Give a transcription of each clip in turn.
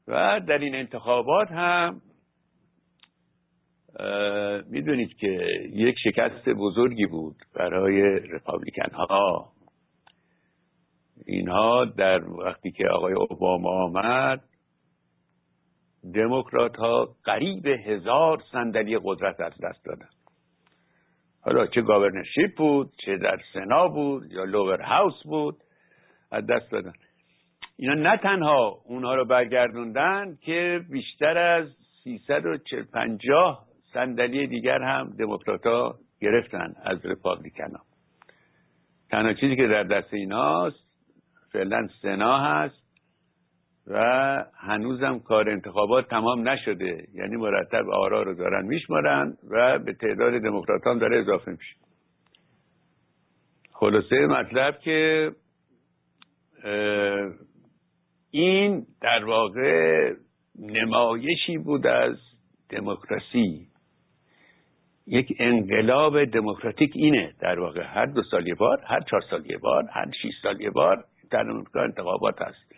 و در این انتخابات هم میدونید که یک شکست بزرگی بود برای رپابلیکن ها. اینها در وقتی که آقای اوباما آمد، دموکرات ها قریب 1000 صندلی قدرت از دست دادن. حالا چه گاورنرشیپ بود، چه در سنا بود یا لوور هاوس بود، از دست دادن. اینا نه تنها اونها رو برگردوندن که بیشتر از 350 صندلی دیگر هم دموکرات‌ها گرفتن از رپابلیکن‌ها. تنها چیزی که در دست ایناست فعلا سنا هست و هنوزم کار انتخابات تمام نشده، یعنی مرتب آرا رو دارن میشمارن و به تعداد دموکرات‌ها هم داره اضافه میشه. خلاصه مطلب که این در واقع نمایشی بود از دموکراسی، یک انقلاب دموکراتیک. اینه در واقع هر 2 سال یه بار، هر 4 سال یه بار، هر 6 سال یه بار در امریکا انتخابات هست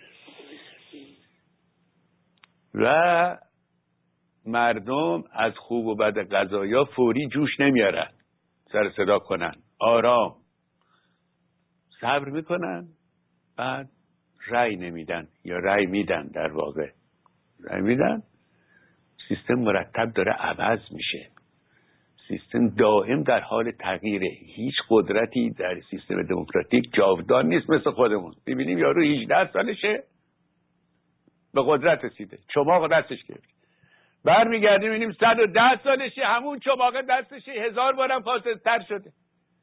و مردم از خوب و بد قضایا فوری جوش نمیارن، سر صدا کنن، آرام صبر میکنن، بعد رأی نمیدن یا رأی میدن. در واقع رأی میدن، سیستم مرتب داره عوض میشه، سیستم دائم در حال تغییره. هیچ قدرتی در سیستم دموکراتیک جاودان نیست مثل خودمون. ببینیم یارو 18 سالشه به قدرت رسیده، چماق دستش گرفت، برمیگردیم میبینیم 110 سالشه، همون چماق دستشه 1000 بارم فاسد تر شده.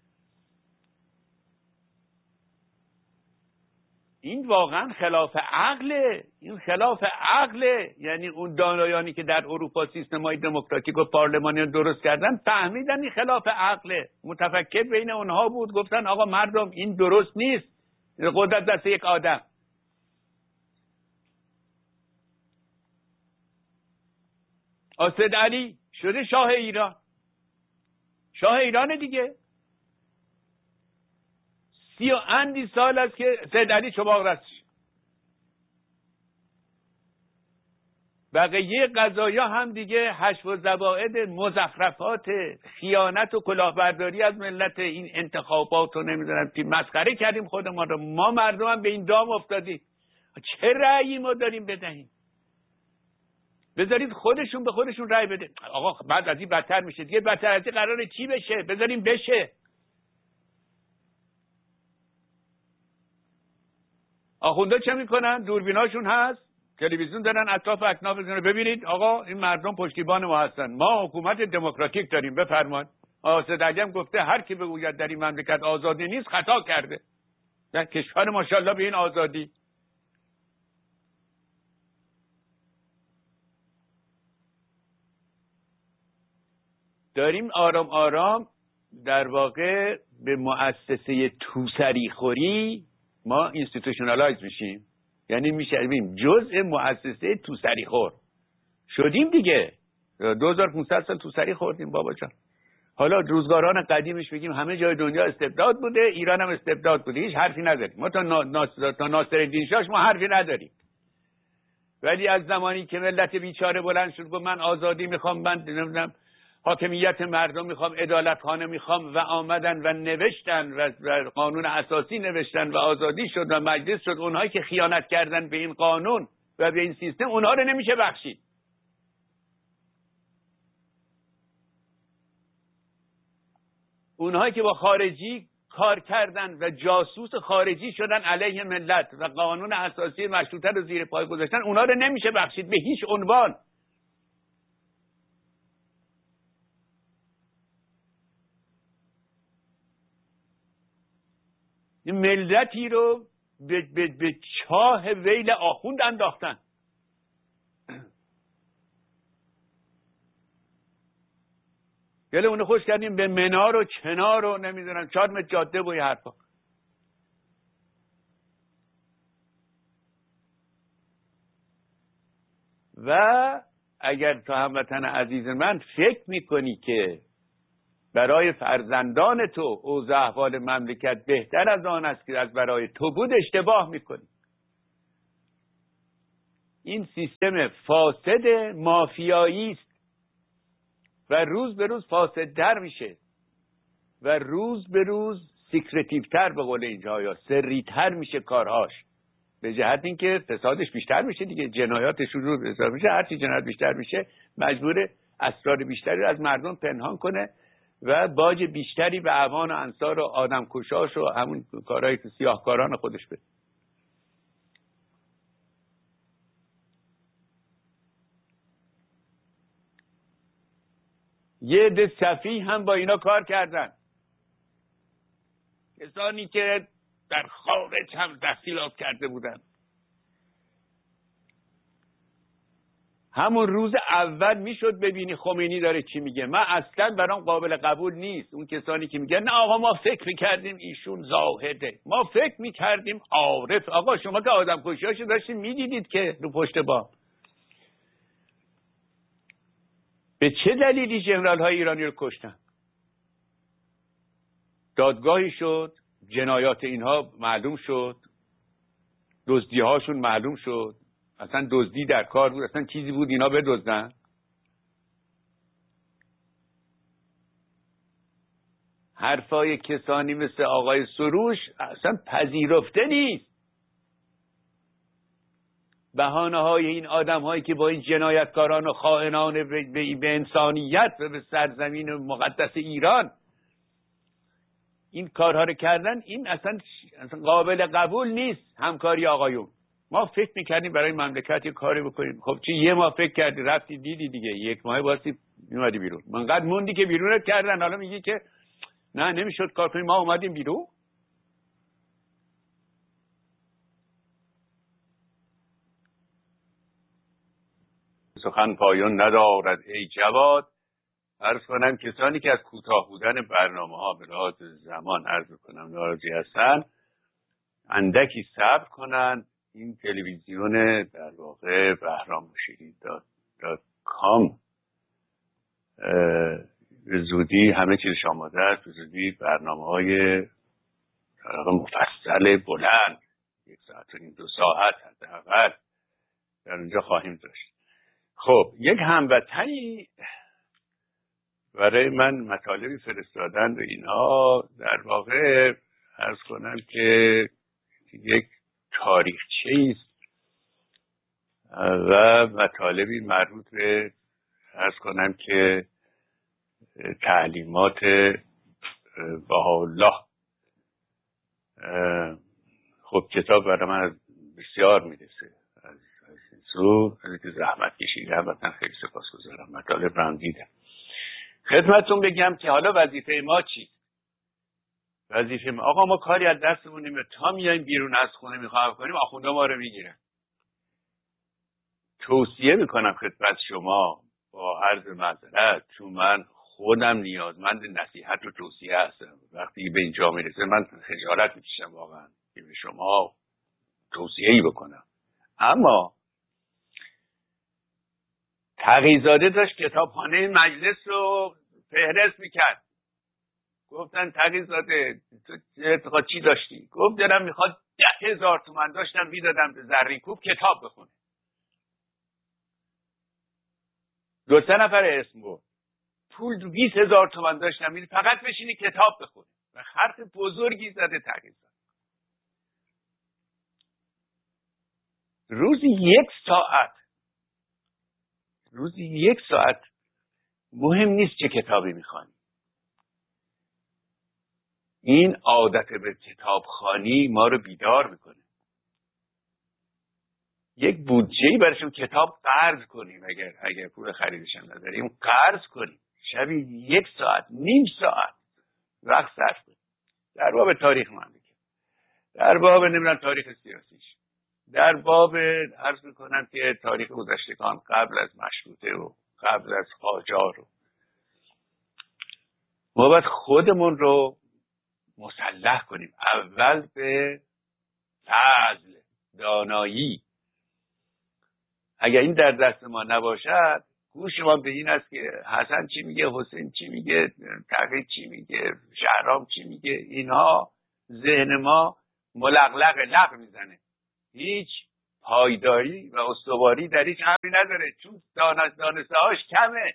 این واقعا خلاف عقله، این خلاف عقله. یعنی اون دانایانی که در اروپا سیستم‌های دموکراتیک و پارلمانی درست کردن فهمیدن این خلاف عقله. متفکر بین اونها بود، گفتن آقا مردم این درست نیست، قدرت دست یک آدم. سید علی شده شاه ایران، شاه ایران دیگه. 30 و اندی سال است که سید علی چماق رستش. بقیه قضایا هم دیگه حشو و زوائد، مزخرفات، خیانت و کلاهبرداری از ملت، این انتخابات رو نمیدونم که مسخره کردیم خودمان رو. ما مردم هم به این دام افتادیم. چه رأیی ما داریم بدهیم؟ بذارید خودشون به خودشون رأی بده. آقا بعد از این بدتر میشه دیگه. بدتر از این قراره چی بشه؟ بذاریم بشه. آخونده چه میکنن؟ دوربیناشون هست، تلویزیون دارن، اطراف اکنافشون. ببینید آقا این مردم پشتیبان ما هستن، ما حکومت دموکراتیک داریم، بفرمایید. سید علی هم گفته هر کی بگوید در این مملکت آزادی نیست خطا کرده. در کشور ماشاءالله به این آزادی. داریم آرام آرام در واقع به مؤسسه توسری خوری ما اینستیتوشنالایز میشیم. یعنی میشیم جزء مؤسسه توسری خور شدیم دیگه. 2500 سال توسری خوردیم بابا جان. حالا روزگاران قدیمش بگیم همه جای دنیا استبداد بوده، ایران هم استبداد بوده، هیچ حرفی نداریم. ما تا ناصرالدین شاه ما حرفی نداریم. ولی از زمانی که ملت بیچاره بلند شد گفت من آزادی میخوام، من نمیدونم حاکمیت مردم میخوام، عدالتخانه میخوام، و آمدن و نوشتن و قانون اساسی نوشتن و آزادی شد و مجلس شد. اونهایی که خیانت کردن به این قانون و به این سیستم، اونها رو نمیشه بخشید. اونهایی که با خارجی کار کردن و جاسوس خارجی شدن علیه ملت و قانون اساسی مشروطه رو زیر پای گذاشتن، اونها رو نمیشه بخشید به هیچ عنوان. ملتی رو به چاه ویل آخوند انداختن. گله اونو خوش کردیم به منار و چنار و نمیدونم 4 متر جاده و این حرفا. و اگر تو هموطن عزیز من فکر میکنی که برای فرزندان تو اوضاع احوال مملکت بهتر از آن است که از برای تو بود، اشتباه میکنی. این سیستم فاسد مافیایی است و روز به روز فاسدتر میشه و روز به روز سیکرتیوتر، به قول اینجا یا سریتر میشه کارهاش، به جهت اینکه فسادش بیشتر میشه دیگه، جنایاتشون رو حساب میشه، هرچی جنایت بیشتر میشه مجبور اسرار بیشتری رو از مردم پنهان کنه و باج بیشتری به اعوان و انصار و آدمکشاش و همون کارهای سیاهکاران خودش بده. یه عده سفیه هم با اینا کار کردن، کسانی که در خارج هم تحصیلات کرده بودن. همون روز اول میشد ببینی خمینی داره چی میگه. من اصلا برام قابل قبول نیست اون کسانی که میگن نه آقا ما فکر میکردیم ایشون زاهده، ما فکر میکردیم عارف. آقا شما که آدم کشیاشو داشتین میدیدید که رو پشت بام. به چه دلیلی ژنرال های ایرانی رو کشتن؟ دادگاهی شد، جنایات اینها معلوم شد، دزدی هاشون معلوم شد، اصلا دزدی در کار بود، اصلا چیزی بود اینا بدزدن. حرفای کسانی مثل آقای سروش اصلا پذیرفته نیست. بهانه های این آدم هایی که با این جنایتکاران و خائنان به انسانیت و به سرزمین مقدس ایران این کارها رو کردن، این اصلا قابل قبول نیست. همکاری آقایون، ما فکر میکردیم برای مملکت یه کاری بکنیم. خب چی یه ماه فکر کردی رفتی دیدی دیگه، یک ماه واسه میومدی بیرون. من قد موندی که بیرونت کردن، حالا میگی که نه نمیشد کار کنیم، ما اومدیم بیرون. سخن پایان ندارد ای جواد. عرض کنم کسانی که از کوتاه بودن برنامه ها به لحاظ زمان عرض کنم ناراضی هستن، اندکی صبر کنن. این تلویزیون در واقع بهرامشیری.com به زودی همه چیزش آماده است. به زودی برنامه های مفصل بلند 1 ساعت و نیم 2 ساعت حداقل در اونجا خواهیم داشت. خب یک هموطنی برای من مطالبی فرستادن و اینها، در واقع عرض کنم که یک تاریخچه است و مطالبی مربوط به عرض کنم که تعلیمات بهاءالله. خب کتاب برای من بسیار میرسه از این سو، از که زحمت کشیده، البته خیلی سپاسگزارم. مطالب رو هم دیدم. خدمتتون بگم که حالا وظیفه ما چی؟ وظیفه ما آقا ما کاری از دستمون نمیاد. تا میایم بیرون از خونه میخوایم کنیم، آخونده ما رو میگیرن. توصیه میکنم خدمت شما با عرض معذرت، چون من خودم نیازمند نصیحت و توصیه هستم. وقتی به اینجا میرسه من خجالت میکشم واقعا که به شما توصیه‌ای بکنم. اما تقی‌زاده داشت کتابخانه مجلس رو فهرست میکرد. گفتن تقی‌زاده تو چی داشتی؟ گفت دلم میخواد 10,000 تومان داشتم میدادم به زرینکوب کتاب بخونه. 2-3 نفر اسم بود. پول 20,000 تومان داشتم فقط بشینی کتاب بخونه. و حرف بزرگی زده تقی‌زاده. روزی 1 ساعت مهم نیست چه کتابی میخوانی. این عادت به کتابخوانی ما رو بیدار میکنه. یک بودجه‌ای براشون کتاب قرض کنیم، اگر پول خریدش هم نداریم قرض کنیم. شبی 1 ساعت، نیم ساعت وقت صرف کنیم. در باب تاریخ مملکت، در باب نمیدونم تاریخ سیاسیش، در باب عرض میکنم که تاریخ گذشتگان قبل از مشروطه و قبل از قاجار. ما باید خودمون رو مسلح کنیم. اول به فضل، دانایی. اگر این در دست ما نباشد، گوش ما به این است که حسن چی میگه، حسین چی میگه، تقی چی میگه، شهرام چی میگه، اینها ذهن ما ملغلق لغ میزنه. هیچ پایداری و استواری در هیچ امری نداره، چون دانسته هاش کمه.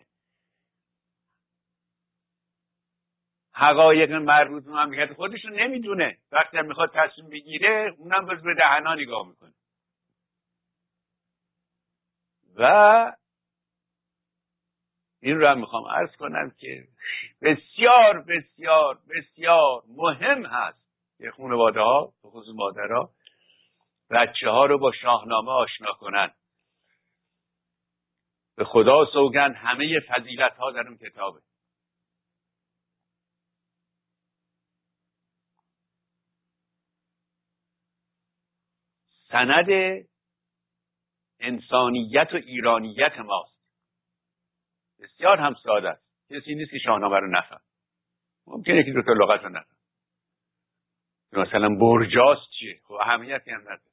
حقایق مربوط به مملکت خودش رو نمیدونه. وقتی هم میخواد تصمیم بگیره اونم باز به دهنا نگاه میکنه. و این رو هم میخوام عرض کنم که بسیار بسیار بسیار مهم هست که خانواده ها به خصوص مادرها بچه ها رو با شاهنامه آشنا کنن. به خدا سوگند همه فضیلت ها در اون کتابه. سند انسانیت و ایرانیت ماست. بسیار هم ساده است. کسی نیست که شاهنامه رو نفهم. ممکنه که دو تا لغت رو نفهم. مثلا برجاست چیه؟ خب اهمیتی هم نداره.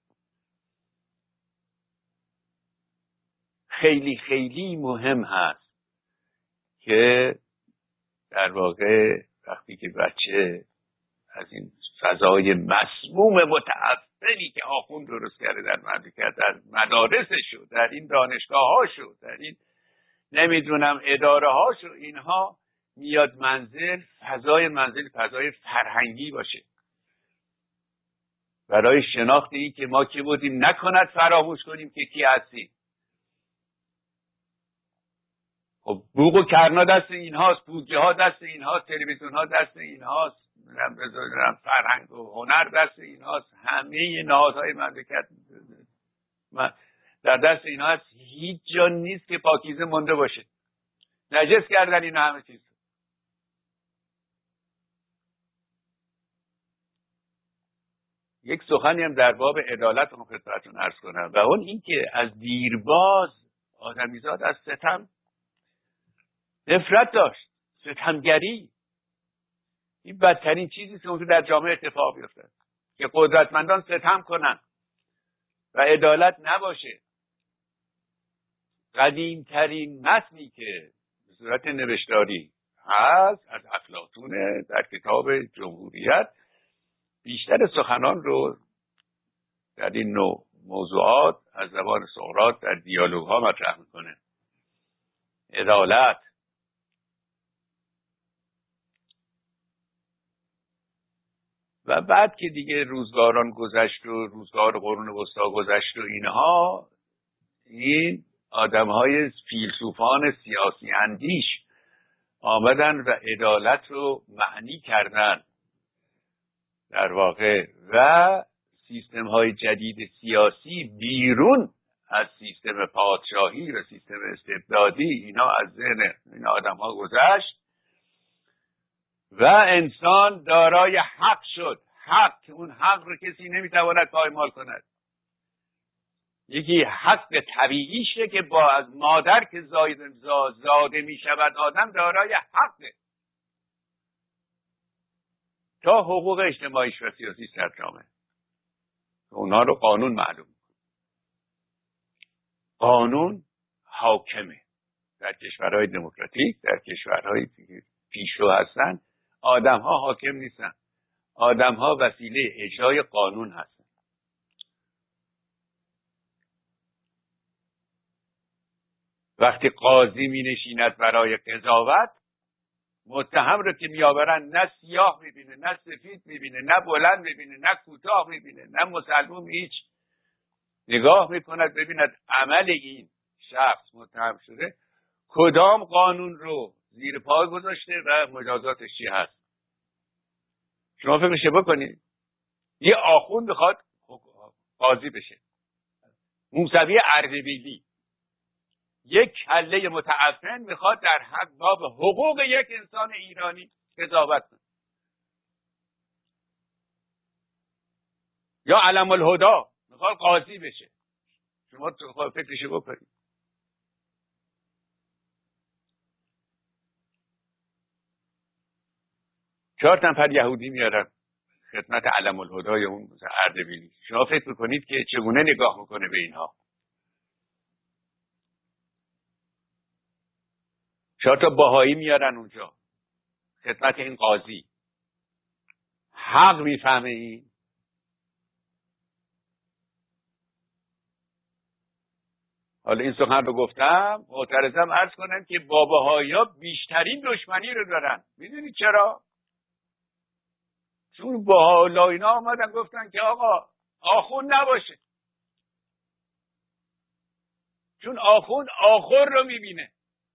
خیلی خیلی مهم هست که در واقع وقتی که بچه از این فضای مسموم متعفنی که آخوند درست کرده در مملکت، در مدارسش و در این دانشگاه هاشو، در این نمیدونم اداره هاشو، اینها میاد منزل، فضای فرهنگی باشه برای شناخت این که ما کی بودیم، نکند فراموش کنیم که کی هستیم. خب بوق و کرنا دست اینهاست، بودجه ها دست اینهاست، تلویزیون ها دست اینهاست، فرهنگ و هنر دست اینهاست، همه نهادهای مملکت در دست اینها هست. هیچ جا نیست که پاکیزه مونده باشه. نجس کردن اینا همه چیز. یک سخنی هم در باب عدالت اون خدمتتون عرض کنم و اون این که از دیرباز آدمیزاد از ستم نفرت داشت. ستمگری این بدترین چیزی که اون در جامعه اتفاق بیفته، که قدرتمندان ستم کنن و عدالت نباشه. قدیمترین متنی که به صورت نوشتاری هست از افلاطون در کتاب جمهوریت بیشتر سخنان رو در این نوع موضوعات از زبان سقراط در دیالوگ ها مطرح میکنه. عدالت. و بعد که دیگه روزگاران گذشت و روزگار قرون وسطا گذشت و اینها، این آدمهای فیلسوفان سیاسی اندیش آمدن و عدالت رو معنی کردن در واقع، و سیستم های جدید سیاسی بیرون از سیستم پادشاهی و سیستم استبدادی اینا از ذهن این آدم ها گذشت و انسان دارای حق شد. حق، اون حق رو کسی نمیتواند پایمال کند. یکی حق طبیعیشه که با از مادر که زاده می شود آدم دارای حقه تا حقوق اجتماعیش و سیاسیش در جامعه. اونا رو قانون معلوم. قانون حاکمه. در کشورهای دموکراتیک، در کشورهای پیشرو هستن، آدم ها حاکم نیستن. آدم ها وسیله اجرای قانون هستن. وقتی قاضی می نشیند برای قضاوت، متهم رو که می آورن نه سیاه می بینه، نه سفید می بینه، نه بلند می بینه، نه کوتاه می بینه، نه مسلمون، هیچ. نگاه می کند ببیند عمل این شخص متهم شده کدام قانون رو زیر پای گذاشته و مجازاتش چی هست. شما فکرش بکنید یه آخوند بخواد قاضی بشه، موسوی اردبیلی، یک کله متعفن میخواد در حق باب حقوق یک انسان ایرانی قضاوت کنه، یا علم الهدا میخواد قاضی بشه. شما فکرش بکنید. چهار نفر یهودی میارن خدمت علم الهدای اون اردبیلی. شما فکر میکنید که چگونه نگاه میکنه به اینها؟ 4 تا بهایی میارن اونجا خدمت این قاضی. حق میفهمه این؟ حالا این سخن رو گفتم، معترضم عرض کنم که باباهایا بیشترین دشمنی رو دارن. میدونی چرا؟ چون بهاءالله اینا آمدن گفتن که آقا آخوند نباشه، چون آخوند آخر رو میبینه.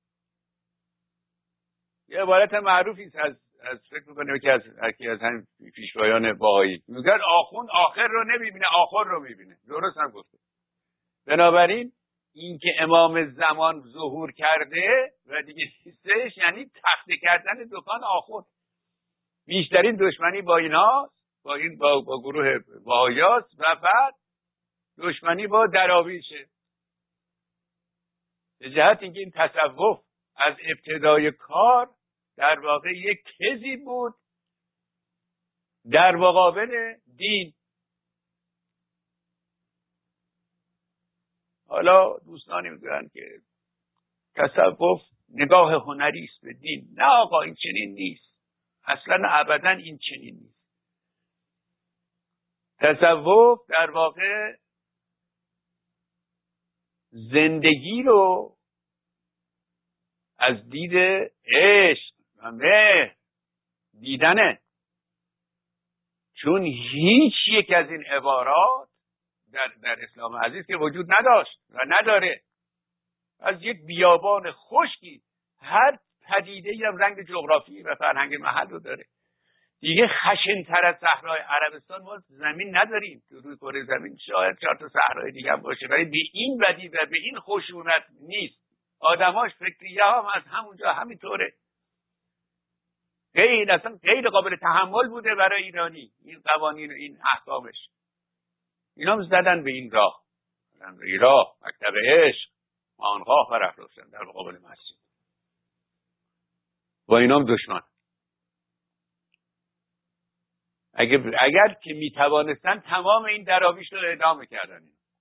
یه عبارت معروفی است از فکر میکنم که از همین پیشوایان بهایی میگن آخوند آخر رو نمیبینه، آخر رو میبینه. درست هم گفته. بنابراین این که امام زمان ظهور کرده و دیگه نیستش یعنی تخته کردن دکان آخوند. بیشترین دشمنی با اینا، با گروه بهاییاست و بعد دشمنی با دراویشه. به جهت اینکه این تصوف از ابتدای کار در واقع یک کذی بود در مقابل دین. حالا دوستانی میگن که تصوف نگاه هنری است به دین. نه آقا، این چنین نیست. اصلا ابدا این چنین نیست. تصوف در واقع زندگی رو از دید عشق و مهر دیدنه. چون هیچ یک از این عبارات در اسلام عزیز که وجود نداشت و نداره. از یک بیابان خشکی هر پدیده‌ای هم رنگ جغرافی و فرهنگ محل رو داره. دیگه خشن‌تر از صحرای عربستان ما زمین نداریم. تو روی کره زمین شاید 4 تا صحرای دیگه هم باشه، ولی به این بدی و به این خشونت نیست. آدماش فکریه هم از همونجا همینطوره. اصلا غیر قابل تحمل بوده برای ایرانی این قوانین و این احکامش. اینا هم زدن به این راه، به راه مکتب عشق آنها برافروختن در مقابل مسجد. با اینا هم دشمن. اگر که میتوانستن تمام این دراویش رو اعدام کردن.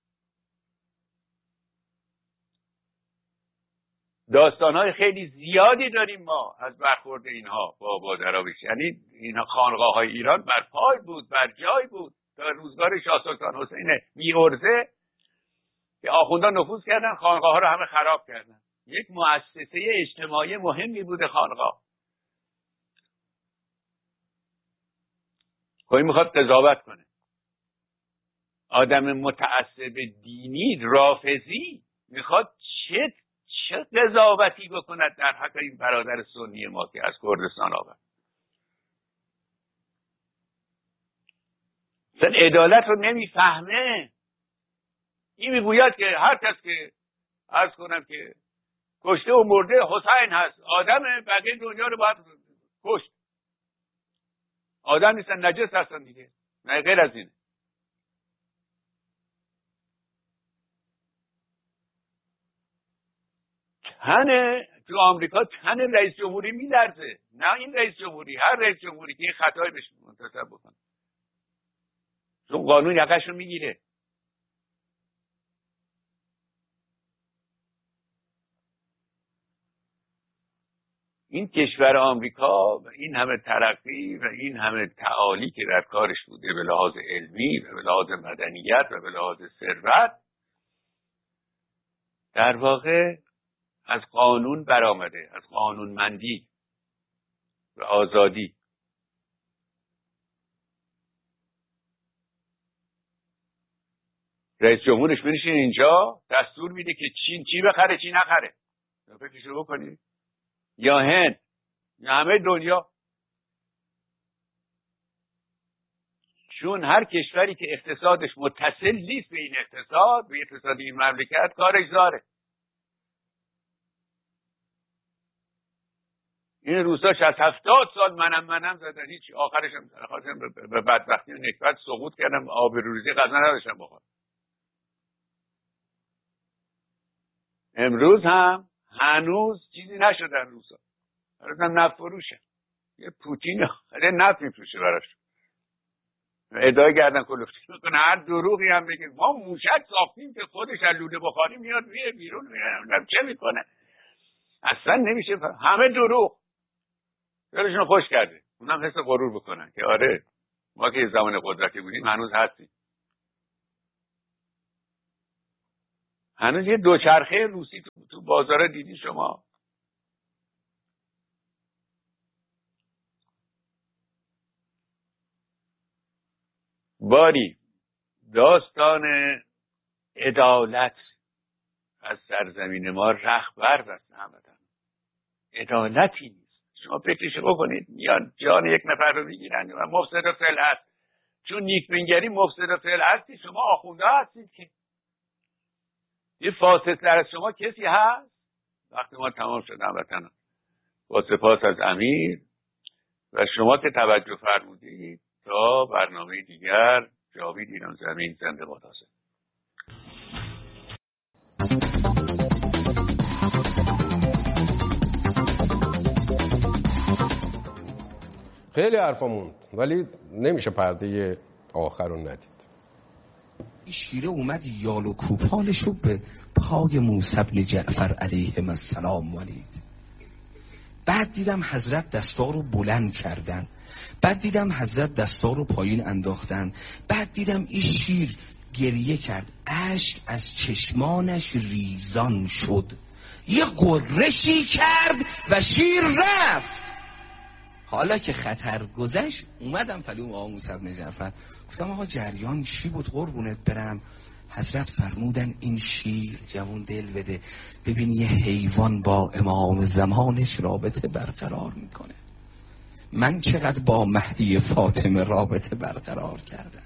داستانهای خیلی زیادی داریم ما از برخورد اینها با دراویش. یعنی اینها خانقاه‌های ایران بر پای بود، بر جای بود تا روزگار شاه سلطان حسین میرزه که آخوندان نفوذ کردن، خانقاه‌ها رو همه خراب کردن. یک مؤسسه اجتماعی مهمی بوده خانقاه. کوئی میخواد قضاوت کنه. آدم متعصب دینی رافضی میخواد چه قضاوتی بکند در حق این برادر سنی ما که از کردستان آمد. اصلا عدالت رو نمیفهمه. این میگوید که هر کس که عرض کنم که کشته و مرده حسین هست، آدم بقیه دنیا رو باید کشت. آدم نیستن، نجس هستن دیگه. نه غیر از اینه. تو آمریکا تن رئیس جمهوری میلرزه. نه این رئیس جمهوری، هر رئیس جمهوری که خطایی بهش منتسب بکنه، چون قانون یقش رو میگیره. این کشور آمریکا و این همه ترقی و این همه تعالی که در کارش بوده به لحاظ علمی و به لحاظ مدنیت و به لحاظ ثروت، در واقع از قانون برآمده، از قانونمندی و آزادی. رئیس جمهورش بنشین اینجا دستور میده که چی بخره چی نخره. فکرش رو بکنید. یا هند یا همه دنیا. چون هر کشوری که اقتصادش متصل نیست به این اقتصاد، به اقتصاد این مملکت، کارش زاره. این روسا 60-70 سال منم زدن، هیچ آخرش هم به بدبختی و نکبت سقوط کردم، آبروریزی غذا نداشتم بخورم. امروز هم هنوز چیزی نشدن روسا. هنوز هم نفت فروشه. یه پوتین نفت میفروشه براش. ادعای گردن کلفتی میکنه، هر دروغی هم بگه ما موشک ساختیم که خودش از لوله بخاری میاد بیرون میاد، چه میکنه؟ اصلا نمیشه. همه دروغ. دلشون خوش کرده. اونم حس غرور بکنن که آره ما که زمان قدرتی بودیم هنوز هستیم. هنوز یه دوچرخه روسی تو بازار دیدی شما؟ باری داستان عدالت از سرزمین ما رهبر بست همدن. عدالتی نیست. شما فکرشو بکنید، میان جان یک نفر رو میگیرن و مفسد فعل هست. چون نیکبینگری مفسد فعل هستی، شما آخونده هستید که یه فاسدتر از شما کسی هست؟ وقت ما تمام شد هموطنان. با سپاس از امیر و شما که توجه فرمودید. تا برنامه دیگر، جاوید ایران زمین زنده باد. خیلی حرفا موند ولی نمیشه پرده آخر رو ندید. این شیره اومد یال و کوپالشو به پای موسی بن جعفر علیه السلام ولید. بعد دیدم حضرت دستا رو بلند کردن، بعد دیدم حضرت دستا رو پایین انداختن، بعد دیدم این شیر گریه کرد، اشک از چشمانش ریزان شد، یه غرشی کرد و شیر رفت. حالا که خطر گذشت اومدم پلوم آقا موسی بن جعفر، گفتم آقا جریان چی بود قربونت برم؟ حضرت فرمودن این شیر جوان دل بده، ببین یه حیوان با امام زمانش رابطه برقرار میکنه، من چقدر با مهدی فاطمه رابطه برقرار کردم.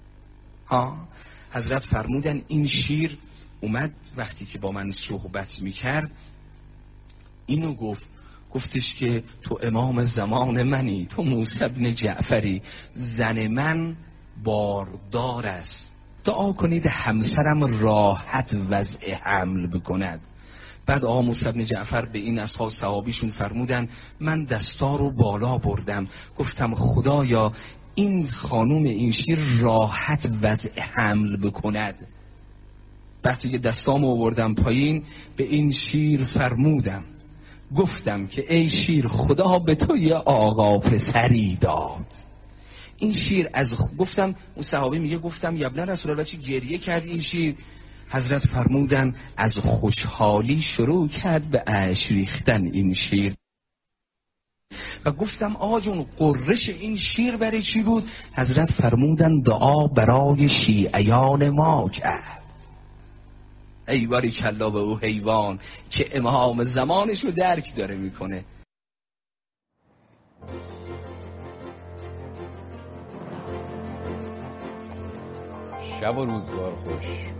حضرت فرمودن این شیر اومد وقتی که با من صحبت میکرد اینو گفتش که تو امام زمان منی، تو موسی بن جعفری، زن من باردار است، دعا کنید همسرم راحت وضع حمل بکند. بعد آقا موسی بن جعفر به این اصحاب صحابیشون فرمودن من دستا رو بالا بردم، گفتم خدایا این خانوم این شیر راحت وضع حمل بکند. وقتی که دستامو آوردم پایین به این شیر فرمودم، گفتم که ای شیر خدا به تو یه آقا پسری داد. این شیر گفتم اون صحابی میگه گفتم یبنه رسول الله چی گریه کرد این شیر؟ حضرت فرمودن از خوشحالی شروع کرد به اشک ریختن این شیر. و گفتم آقا جون قرش این شیر برای چی بود؟ حضرت فرمودن دعا برای شیعیان ما کرد. ای باریکلا به او حیوان که امام زمانش رو درک داره میکنه. شب و روزگار خوش.